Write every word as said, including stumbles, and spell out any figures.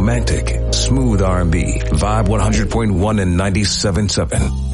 romantic, smooth R and B, Vibe one hundred point one and ninety-seven point seven.